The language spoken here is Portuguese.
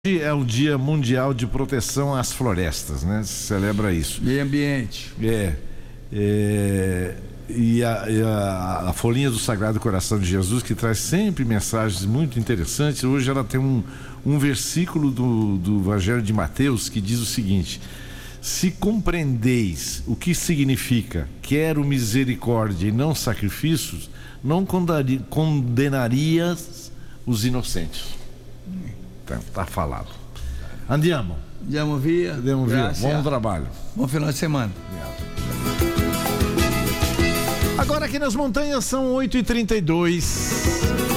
Hoje é o Dia Mundial de Proteção às Florestas, né? Se celebra isso. Meio ambiente. E a folhinha do Sagrado Coração de Jesus, que traz sempre mensagens muito interessantes. Hoje ela tem um versículo do Evangelho de Mateus que diz o seguinte: se compreendeis o que significa quero misericórdia e não sacrifícios, não condenarias os inocentes. Tá falado. Andiamo via. Bom trabalho. Bom final de semana. Agora aqui nas montanhas são 8h32.